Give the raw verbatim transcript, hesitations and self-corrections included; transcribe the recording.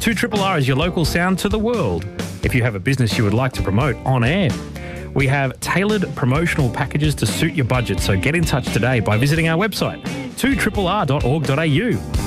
two R R is your local sound to the world. If you have a business you would like to promote on air, we have tailored promotional packages to suit your budget, so get in touch today by visiting our website, two R R dot org dot a u.